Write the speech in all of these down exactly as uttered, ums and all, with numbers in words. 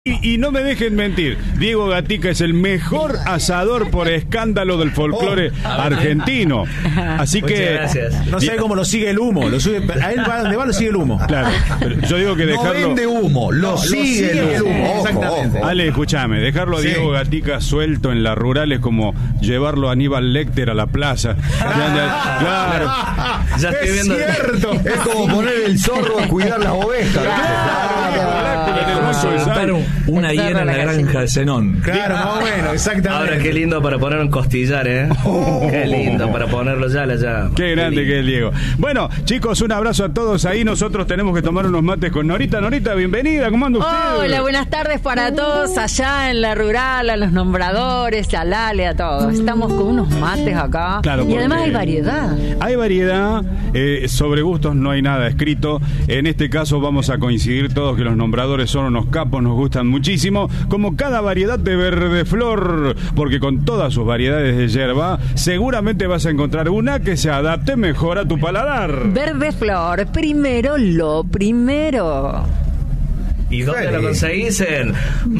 Y, y no me dejen mentir, Diego Gatica es el mejor asador por escándalo del folclore oh, argentino. Así Muchas que gracias. No sé cómo lo sigue el humo, lo sube, a él va donde va lo sigue el humo. Claro, pero yo digo que dejarlo. No vende humo, lo, no, sigue, lo sigue el humo. Ojo, exactamente. ojo. Ale, escúchame, dejarlo a Sí. Diego Gatica suelto en la rural es como llevarlo a Aníbal Lecter a la plaza. Claro. Ya estoy Es viendo. cierto. Es como poner el zorro a cuidar las ovejas. Soltar una hiena en la granja de Zenón. Claro, más o menos, exactamente. Ahora qué lindo para poner un costillar, ¿eh? Qué lindo para ponerlo ya, la ya. Qué grande que es Diego. Bueno, chicos, un abrazo a todos ahí. Nosotros tenemos que tomar unos mates con Norita. Norita, bienvenida. ¿Cómo anda usted? Hola, buenas tardes para todos allá en la rural, a los nombradores, a Lale, a todos. Estamos con unos mates acá. Claro, y además porque hay variedad. Hay variedad, eh, sobre gustos no hay nada escrito. En este caso vamos a coincidir todos que los nombradores son unos capos, nos gustan muchísimo, como cada variedad de verde flor, porque con todas sus variedades de yerba, seguramente vas a encontrar una que se adapte mejor a tu paladar. Verde flor, primero lo primero. ¿Y dónde Sí. lo conseguís? En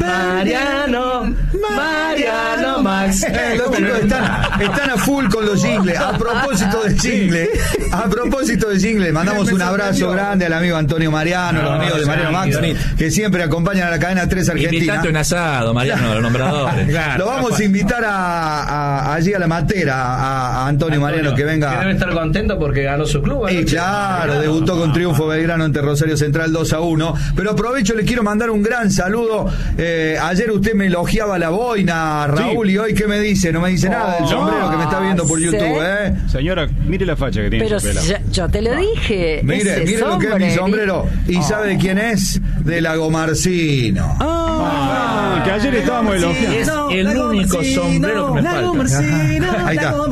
Mariano, Mariano Max. Eh, los chicos están, están a full con los jingles. A propósito de jingle, a propósito de jingle, mandamos un abrazo grande al amigo Antonio Mariano, los amigos de Mariano Max, que siempre acompañan a la cadena tres Argentina. Invitate un asado, Mariano, los nombradores. Claro, Lo vamos a invitar a, a- allí a la matera, a, a Antonio Mariano, que Que debe venga. estar contento porque ganó su club. Y anoche. claro, debutó con triunfo Belgrano ante Rosario Central dos a uno. Pero aprovecho, le quiero mandar un gran saludo. Eh, ayer usted me elogiaba la boina, Raúl, Sí. y hoy ¿qué me dice? No me dice nada del sombrero que me está viendo por ¿sí? YouTube, ¿eh? Señora, mire la facha que tiene Pero su pela. yo, yo te lo dije. Mire, ese mire lo que es mi sombrero. ¿Y Oh. sabe de quién es? De Lago Marcino. Ah, que ayer estábamos elogiando. Es el único sombrero que me falta. Ahí está.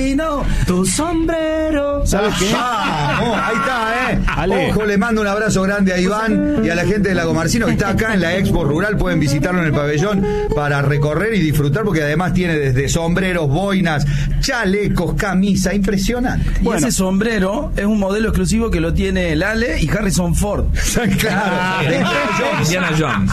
Tu sombrero. ¿Sabe qué? Vamos, ahí está, ¿eh? Ale. Ojo, le mando un abrazo grande a Iván y a la gente de Lago Marcino que está acá en la Expo Rural. Pueden visitarlo en el pabellón para recorrer y disfrutar, porque además tiene desde sombreros, boinas, chalecos, camisa, impresionante. Y Bueno. ese sombrero es un modelo exclusivo que lo tiene Lale y Harrison Ford. Claro. Indiana Jones.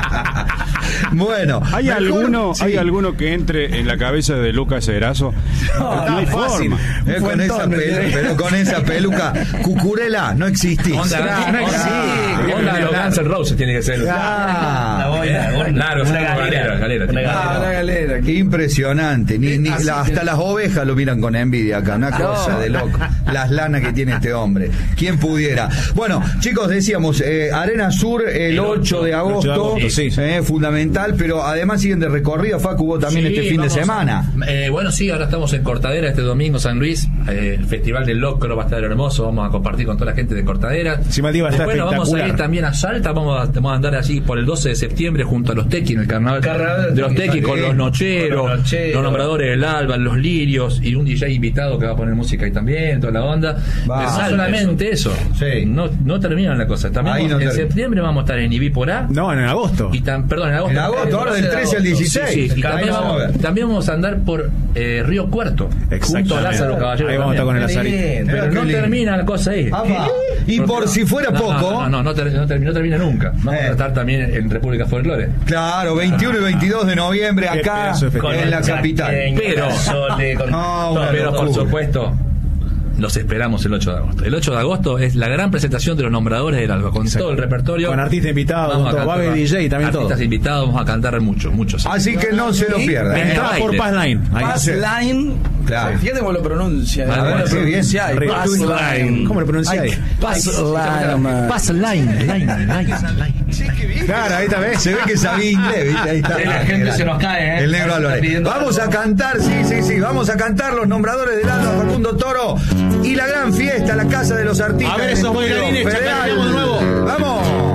Bueno, ¿Hay mejor- alguno, sí. hay alguno que entre en la cabeza de Lucas Erazo? No, hay fácil. forma. Eh, con Fuentón, esa ¿me pelu- entendés? pero con esa peluca, Cucurela, no existís. Onda, no existe. onda, onda de los Guns N' Roses tiene que ser. Ah, La boina, la boina. Claro, Una una galera, galera. Una Ah, galera. la galera. impresionante. Ni, ni Así la- que- hasta las ovejas lo miran con envidia acá. Una cosa de loco. Las lanas que tiene este hombre. ¿Quién pudiera? Bueno, chicos, decíamos, eh, Arena Sur el ocho de agosto. agosto, sí. eh, fundamental, pero además siguen de recorrida. Facu, vos también Sí, este fin vamos de a- semana. Eh, bueno, sí, ahora estamos en Cortadera este domingo, San Luis. Eh, el Festival del Locro va a estar hermoso. Vamos a compartir con toda la gente de Cortadera. Encima el día va a estar Después nos vamos a ir espectacular. también a Salta. Vamos a, vamos a andar allí por el doce de septiembre junto a los Tequi en el carnaval, Carnaval de los Tequi, con los nocheros, Con los nocheros. los nombradores del Alba, los lirios y un D J invitado que va a poner música ahí también, toda la onda. Va. Pero no solamente eso. Sí. No, no termina la cosa. También Ahí vamos- no en termina. septiembre vamos a estar en Ibí por A. No, en agosto. Y tan, perdón, en agosto. En agosto, ahora del trece al dieciséis. Sí, sí. Y Ahí también, vamos a vamos, ver. también vamos a andar por eh, Río Cuarto, junto a Lázaro Caballero. Ahí vamos a estar con el también. Lazarito. Pero Qué no lindo. termina la cosa ahí. Apa. Y Porque- por si fuera No, poco. No, no, no, no, ter- no termina, no termina nunca. Vamos Eh. a estar también en República Folklore. Claro, veintiuno y veintidós de noviembre Qué acá pedazo de festival. en la capital. Pero- Sole, con No, una Pero por locura. supuesto, los esperamos el ocho de agosto. El ocho de agosto es la gran presentación de los nombradores del Alba, con Exacto. todo el repertorio. Con artistas invitados, Vamos con a todo. Va a haber cantar- D J también, todo. Artistas invitados, vamos a cantar mucho, mucho. sí. Así que no se lo pierdan. ¿eh? Entrada por baile. Pass Line. Ahí. Pass Line. Claro. Fíjate cómo lo pronuncia. Ah, bueno, qué bien. Pronuncia, Rico. Pass Line. ¿Cómo lo pronunciáis? Pass Line. Pass line, line, line. Claro, ahí está, ¿ves? Se ve que sabía inglés, ¿viste? Ahí está. Sí, la gente se nos cae, ¿eh? El negro Está Álvarez. pidiendo Vamos algo. a cantar, sí, sí, sí. Vamos a cantar los nombradores del Alba, Facundo Toro. Y la gran fiesta, la casa de los artistas. A ver esos del estudio bailarines, federal. chacareamos de nuevo. Vamos.